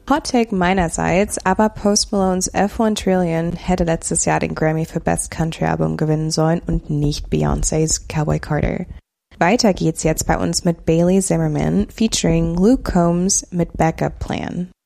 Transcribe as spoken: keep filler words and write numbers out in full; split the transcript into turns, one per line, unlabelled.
Hot Take meinerseits, aber Post Malones F eins Trillion hätte letztes Jahr den Grammy für Best Country Album gewinnen sollen und nicht Beyoncés Cowboy Carter. Weiter geht's jetzt bei uns mit Bailey Zimmerman featuring Luke Combs mit Backup Plan.